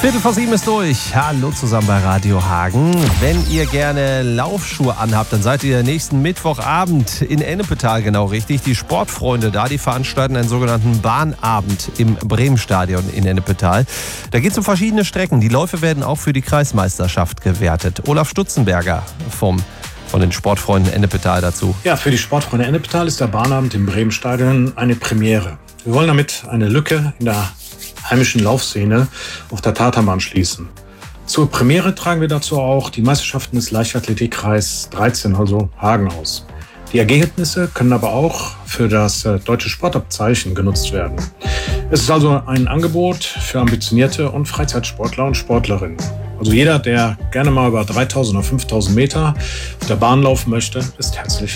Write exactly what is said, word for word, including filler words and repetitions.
Viertel vor sieben ist durch. Hallo zusammen bei Radio Hagen. Wenn ihr gerne Laufschuhe anhabt, dann seid ihr nächsten Mittwochabend in Ennepetal genau richtig. Die Sportfreunde da, die veranstalten einen sogenannten Bahnabend im Bremenstadion in Ennepetal. Da geht es um verschiedene Strecken. Die Läufe werden auch für die Kreismeisterschaft gewertet. Olaf Stutzenberger vom von den Sportfreunden Ennepetal dazu. Ja, für die Sportfreunde Ennepetal ist der Bahnabend im Bremenstadion eine Premiere. Wir wollen damit eine Lücke in der heimischen Laufszene auf der Tatanbahn schließen. Zur Premiere tragen wir dazu auch die Meisterschaften des Leichtathletikkreis dreizehn, also Hagen, aus. Die Ergebnisse können aber auch für das deutsche Sportabzeichen genutzt werden. Es ist also ein Angebot für ambitionierte und Freizeitsportler und Sportlerinnen. Also jeder, der gerne mal über dreitausend oder fünftausend Meter auf der Bahn laufen möchte, ist herzlich